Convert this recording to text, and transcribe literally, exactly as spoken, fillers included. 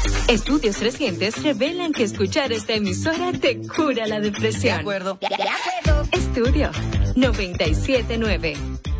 Estudios recientes revelan que escuchar esta emisora te cura la depresión. De acuerdo. Estudio noventa y siete punto nueve.